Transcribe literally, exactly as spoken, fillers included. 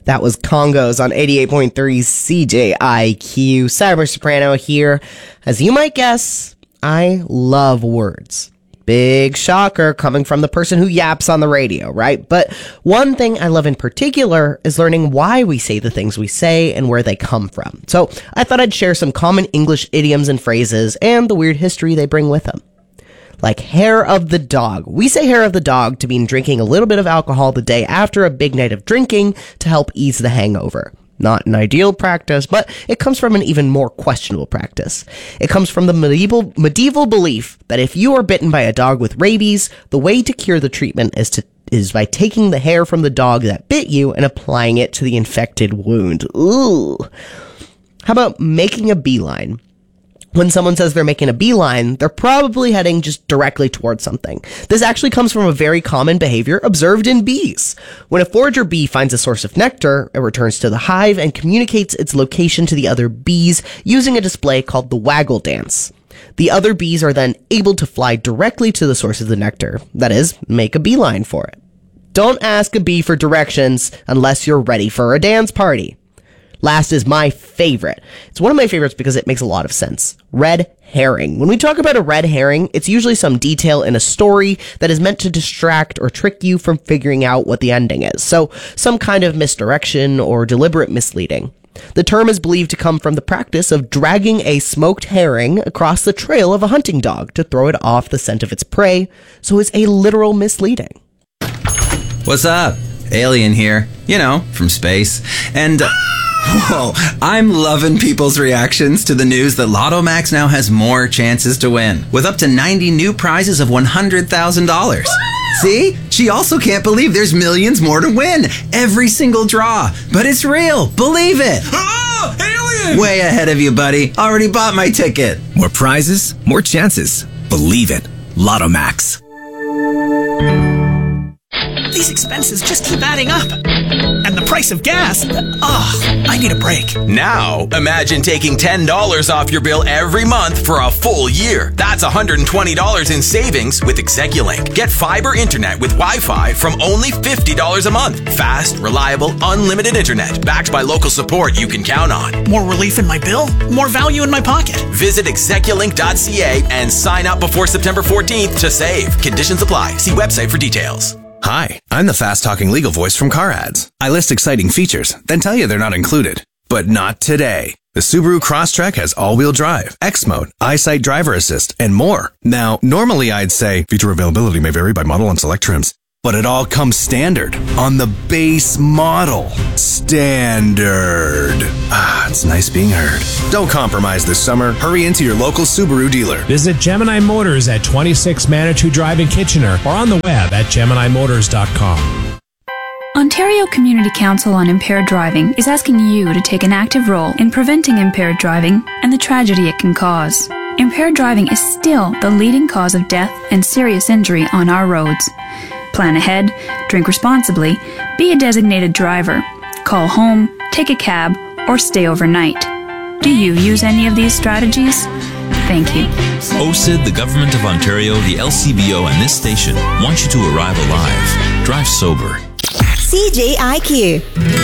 That was Congos on eighty-eight point three C J I Q. Cyber Soprano here. As you might guess, I love words. Big shocker coming from the person who yaps on the radio, right? But one thing I love in particular is learning why we say the things we say and where they come from. So I thought I'd share some common English idioms and phrases and the weird history they bring with them. Like hair of the dog. We say hair of the dog to mean drinking a little bit of alcohol the day after a big night of drinking to help ease the hangover. Not an ideal practice, but it comes from an even more questionable practice. It comes from the medieval medieval belief that if you are bitten by a dog with rabies, the way to cure the treatment is to is by taking the hair from the dog that bit you and applying it to the infected wound. Ooh. How about making a beeline? When someone says they're making a beeline, they're probably heading just directly towards something. This actually comes from a very common behavior observed in bees. When a forager bee finds a source of nectar, it returns to the hive and communicates its location to the other bees using a display called the waggle dance. The other bees are then able to fly directly to the source of the nectar, that is, make a beeline for it. Don't ask a bee for directions unless you're ready for a dance party. Last is my favorite. It's one of my favorites because it makes a lot of sense. Red herring. When we talk about a red herring, it's usually some detail in a story that is meant to distract or trick you from figuring out what the ending is. So, some kind of misdirection or deliberate misleading. The term is believed to come from the practice of dragging a smoked herring across the trail of a hunting dog to throw it off the scent of its prey, so it's a literal misleading. What's up? Alien here. You know, from space. And... Uh- Whoa, I'm loving people's reactions to the news that Lotto Max now has more chances to win, with up to ninety new prizes of one hundred thousand dollars. See? She also can't believe there's millions more to win. Every single draw. But it's real. Believe it. Oh, alien! Way ahead of you, buddy. Already bought my ticket. More prizes, more chances. Believe it. Lotto Max. These expenses just keep adding up. And the price of gas. Ugh, I need a break. Now, imagine taking ten dollars off your bill every month for a full year. That's one hundred twenty dollars in savings with Execulink. Get fiber internet with Wi-Fi from only fifty dollars a month. Fast, reliable, unlimited internet. Backed by local support you can count on. More relief in my bill, more value in my pocket. Visit execulink dot c a and sign up before September fourteenth to save. Conditions apply. See website for details. Hi, I'm the fast-talking legal voice from Car Ads. I list exciting features, then tell you they're not included. But not today. The Subaru Crosstrek has all-wheel drive, X-Mode, EyeSight Driver Assist, and more. Now, normally I'd say feature availability may vary by model and select trims, but it all comes standard on the base model. Standard. Ah, it's nice being heard. Don't compromise this summer. Hurry into your local Subaru dealer. Visit Gemini Motors at twenty-six Manitou Drive in Kitchener or on the web at gemini motors dot com. Ontario Community Council on Impaired Driving is asking you to take an active role in preventing impaired driving and the tragedy it can cause. Impaired driving is still the leading cause of death and serious injury on our roads. Plan ahead, drink responsibly, be a designated driver, call home, take a cab, or stay overnight. Do you use any of these strategies? Thank you. O C I D, the Government of Ontario, the L C B O, and this station want you to arrive alive. Drive sober. C J I Q.